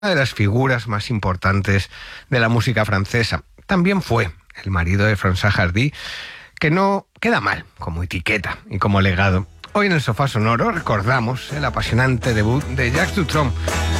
de las figuras más importantes de la música francesa. También fue el marido de François Hardy, que no queda mal como etiqueta y como legado. Hoy en el Sofá Sonoro recordamos el apasionante debut de Jacques Dutronc,